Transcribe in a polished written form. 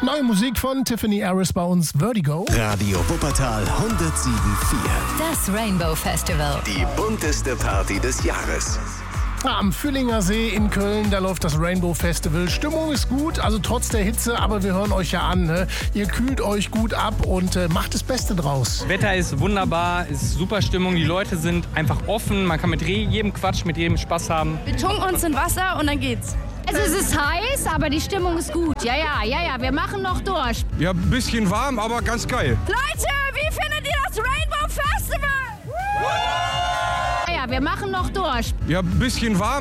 Neue Musik von Tiffany Harris bei uns, Vertigo. Radio Wuppertal 107.4. Das Rainbow Festival. Die bunteste Party des Jahres. Am Füllinger See in Köln, da läuft das Rainbow Festival. Stimmung ist gut, also trotz der Hitze, aber wir hören euch ja an. Ne? Ihr kühlt euch gut ab und macht das Beste draus. Wetter ist wunderbar, ist super Stimmung, die Leute sind einfach offen, man kann mit jedem Quatsch, mit jedem Spaß haben. Wir tunken uns in Wasser und dann geht's. Also es ist heiß, aber die Stimmung ist gut. Ja, wir machen noch durch. Ja, ein bisschen warm, aber ganz geil. Leute, wie findet ihr das Rainbow Festival? Ja, wir machen noch durch. Ja, ein bisschen warm.